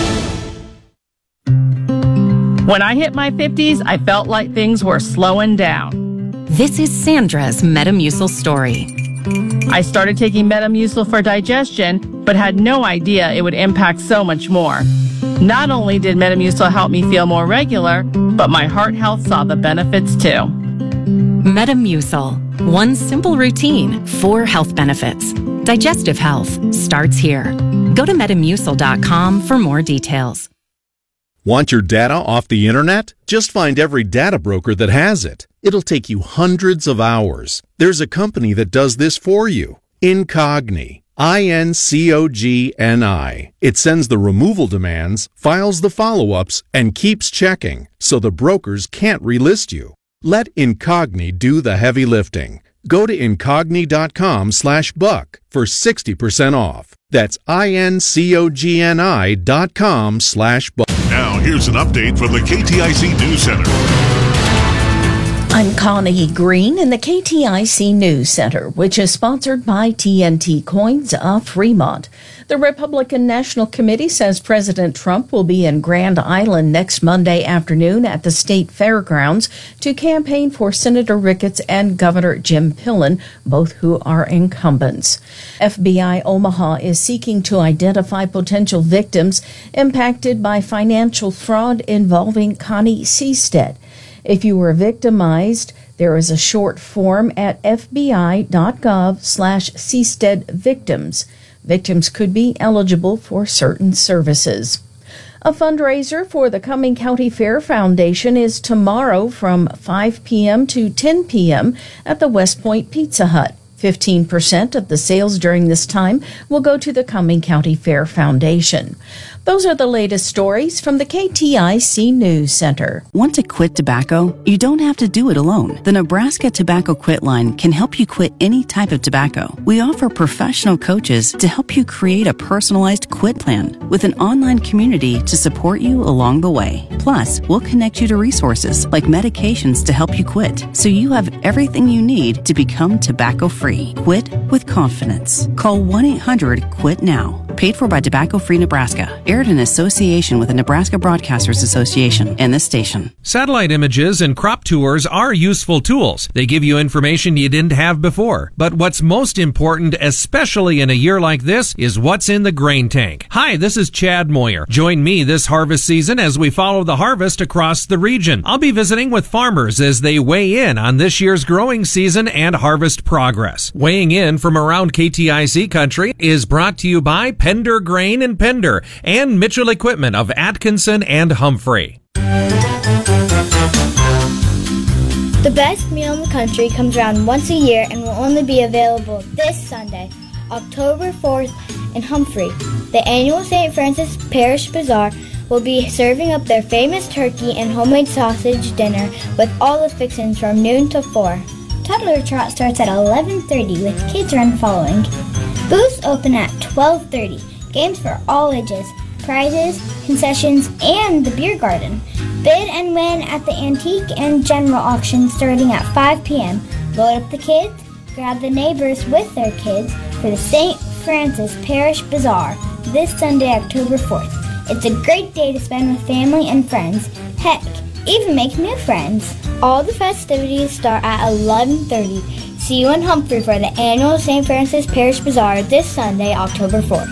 When I hit my 50s, I felt like things were slowing down. This is Sandra's Metamucil story. I started taking Metamucil for digestion, but had no idea it would impact so much more. Not only did Metamucil help me feel more regular, but my heart health saw the benefits too. Metamucil. One simple routine, 4 health benefits. Digestive health starts here. Go to Metamucil.com for more details. Want your data off the internet? Just find every data broker that has it. It'll take you hundreds of hours. There's a company that does this for you. Incogni. INCOGNI. It sends the removal demands, files the follow-ups, and keeps checking, so the brokers can't relist you. Let Incogni do the heavy lifting. Go to Incogni.com/buck for 60% off. That's INCOGNI.com/buck. Now, here's an update from the KTIC News Center. I'm Connie Green in the KTIC News Center, which is sponsored by TNT Coins of Fremont. The Republican National Committee says President Trump will be in Grand Island next Monday afternoon at the state fairgrounds to campaign for Senator Ricketts and Governor Jim Pillen, both who are incumbents. FBI Omaha is seeking to identify potential victims impacted by financial fraud involving Connie Seastead. If you were victimized, there is a short form at fbi.gov/Seastead victims. Victims could be eligible for certain services. A fundraiser for the Cumming County Fair Foundation is tomorrow from 5 p.m. to 10 p.m. at the West Point Pizza Hut. 15% of the sales during this time will go to the Cumming County Fair Foundation. Those are the latest stories from the KTIC News Center. Want to quit tobacco? You don't have to do it alone. The Nebraska Tobacco Quit Line can help you quit any type of tobacco. We offer professional coaches to help you create a personalized quit plan with an online community to support you along the way. Plus, we'll connect you to resources like medications to help you quit, so you have everything you need to become tobacco-free. Quit with confidence. Call 1-800-QUIT-NOW. Paid for by Tobacco Free Nebraska. Aired in association with the Nebraska Broadcasters Association and this station. Satellite images and crop tours are useful tools. They give you information you didn't have before. But what's most important, especially in a year like this, is what's in the grain tank. Hi, this is Chad Moyer. Join me this harvest season as we follow the harvest across the region. I'll be visiting with farmers as they weigh in on this year's growing season and harvest progress. Weighing in from around KTIC country is brought to you by Pender Grain and Pender and Mitchell Equipment of Atkinson and Humphrey. The best meal in the country comes around once a year and will only be available this Sunday, October 4th in Humphrey. The annual St. Francis Parish Bazaar will be serving up their famous turkey and homemade sausage dinner with all the fixings from noon to 4. Toddler Trot starts at 11:30 with kids run following. Booths open at 12:30. Games for all ages, prizes, concessions, and the beer garden. Bid and win at the antique and general auction starting at 5 p.m. Load up the kids, grab the neighbors with their kids for the St. Francis Parish Bazaar this Sunday, October 4th. It's a great day to spend with family and friends. Heck, even make new friends. All the festivities start at 11:30. See you in Humphrey for the annual St. Francis Parish Bazaar this Sunday, October 4th.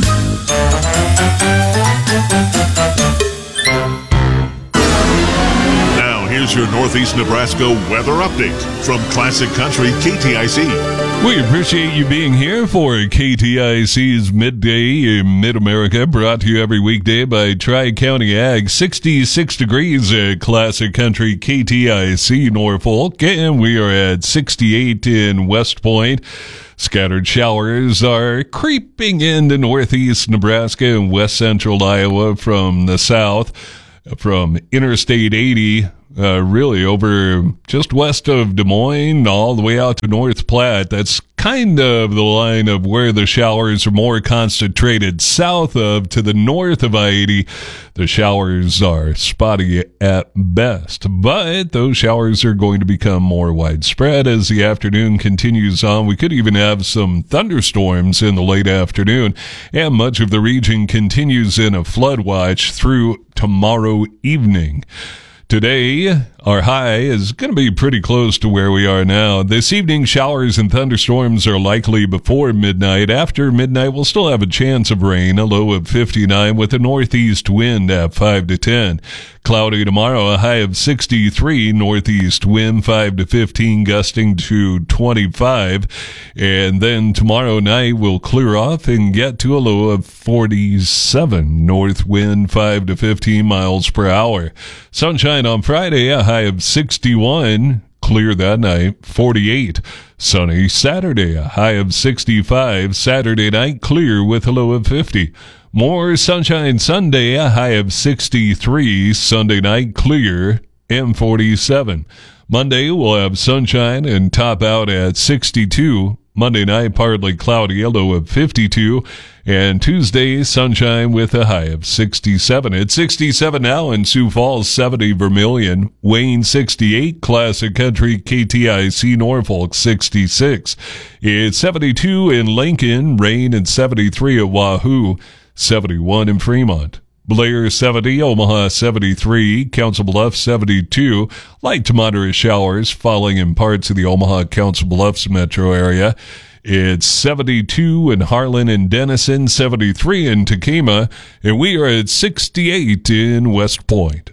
Now, here's your Northeast Nebraska weather update from Classic Country KTIC. We appreciate you being here for KTIC's Midday in Mid-America, brought to you every weekday by Tri-County Ag. 66 degrees at Classic Country KTIC Norfolk, and we are at 68 in West Point. Scattered showers are creeping into northeast Nebraska and west central Iowa from the south, from Interstate 80, really over just west of Des Moines, all the way out to North Platte. That's kind of the line of where the showers are more concentrated. South of, to the north of I-80, the showers are spotty at best. But those showers are going to become more widespread as the afternoon continues on. We could even have some thunderstorms in the late afternoon, and much of the region continues in a flood watch through tomorrow evening. Today, our high is going to be pretty close to where we are now. This evening, showers and thunderstorms are likely before midnight. After midnight, we'll still have a chance of rain, a low of 59 with a northeast wind at 5 to 10. Cloudy tomorrow, a high of 63, northeast wind 5 to 15, gusting to 25. And then tomorrow night, we'll clear off and get to a low of 47, north wind 5 to 15 miles per hour. Sunshine on Friday, a high of 61, clear that night, 48. Sunny Saturday, a high of 65. Saturday night, clear with a low of 50. More sunshine Sunday, a high of 63. Sunday night, clear and 47. Monday, we'll have sunshine and top out at 62. Monday night, partly cloudy, a low of 52. And Tuesday, sunshine with a high of 67. It's 67 now in Sioux Falls, 70 Vermilion, Wayne 68, Classic Country KTIC Norfolk 66. It's 72 in Lincoln, rain, and 73 at Wahoo, 71 in Fremont. Blair 70, Omaha 73, Council Bluffs 72, light to moderate showers falling in parts of the Omaha Council Bluffs metro area. It's 72 in Harlan and Denison, 73 in Tekamah, and we are at 68 in West Point.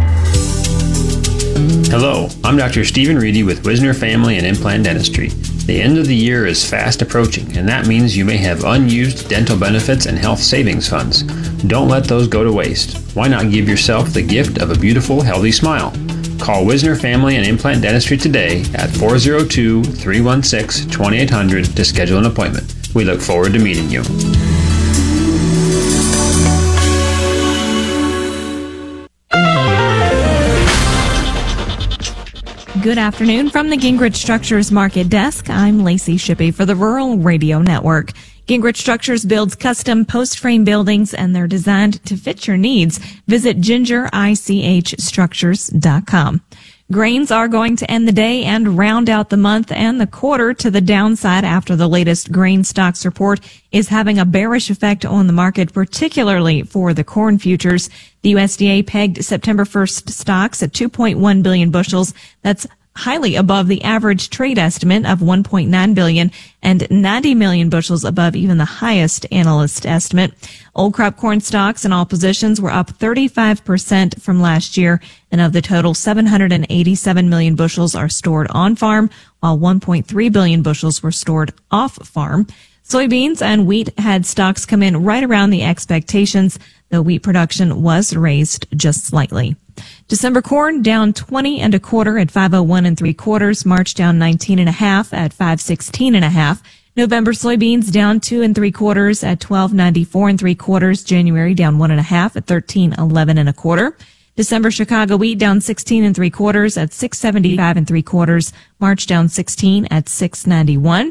Hello, I'm Dr. Stephen Reedy with Wisner Family and Implant Dentistry. The end of the year is fast approaching, and that means you may have unused dental benefits and health savings funds. Don't let those go to waste. Why not give yourself the gift of a beautiful, healthy smile? Call Wisner Family and Implant Dentistry today at 402-316-2800 to schedule an appointment. We look forward to meeting you. Good afternoon from the Gingrich Structures Market Desk. I'm Lacey Shippey for the Rural Radio Network. Gingrich Structures builds custom post-frame buildings, and they're designed to fit your needs. Visit gingerichstructures.com. Grains are going to end the day and round out the month and the quarter to the downside after the latest grain stocks report is having a bearish effect on the market, particularly for the corn futures. The USDA pegged September 1st stocks at 2.1 billion bushels. That's highly above the average trade estimate of 1.9 billion and 90 million bushels above even the highest analyst estimate. Old crop corn stocks in all positions were up 35% from last year, and of the total, 787 million bushels are stored on farm, while 1.3 billion bushels were stored off farm. Soybeans and wheat had stocks come in right around the expectations, though wheat production was raised just slightly. December corn down 20 1/4 at 501 3/4. March down 19 1/2 at 516 1/2. November soybeans down 2 3/4 at 1294 3/4. January down 1 1/2 at 1311 1/4. December Chicago wheat down 16 3/4 at 675 3/4. March down 16 at 691.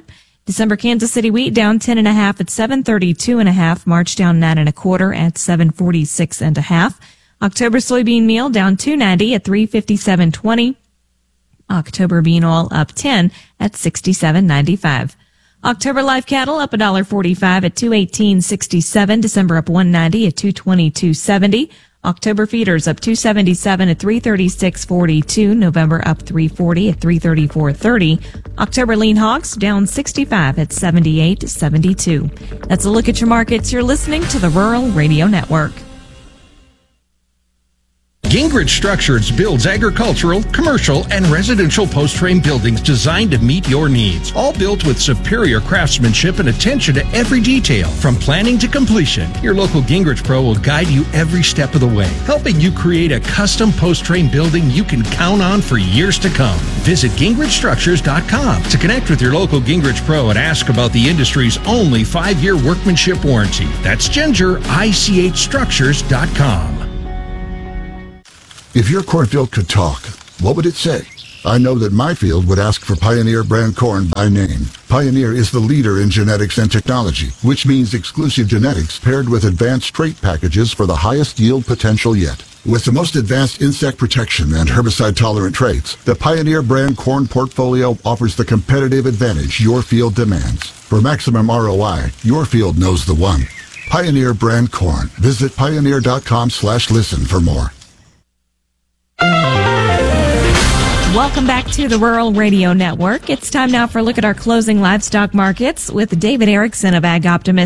December Kansas City wheat down 10.5 at 732.5. March down 9.25 at 746.5. October soybean meal down 2.90 at 357.20. October bean oil up 10 at 67.95. October live cattle up $1.45 at 218.67. December up 1.90 at 222.70. October feeders up 277 at 336.42. November up 340 at 334.30. October lean hogs down 65 at 78.72. That's a look at your markets. You're listening to the Rural Radio Network. Gingrich Structures builds agricultural, commercial, and residential post-frame buildings designed to meet your needs. All built with superior craftsmanship and attention to every detail, from planning to completion. Your local Gingrich Pro will guide you every step of the way, helping you create a custom post-frame building you can count on for years to come. Visit GingrichStructures.com to connect with your local Gingrich Pro and ask about the industry's only 5-year workmanship warranty. That's GingerICHStructures.com. If your cornfield could talk, what would it say? I know that my field would ask for Pioneer brand corn by name. Pioneer is the leader in genetics and technology, which means exclusive genetics paired with advanced trait packages for the highest yield potential yet. With the most advanced insect protection and herbicide-tolerant traits, the Pioneer brand corn portfolio offers the competitive advantage your field demands. For maximum ROI, your field knows the one. Pioneer brand corn. Visit pioneer.com/listen for more. Welcome back to the Rural Radio Network. It's time now for a look at our closing livestock markets with David Erickson of Ag Optimist.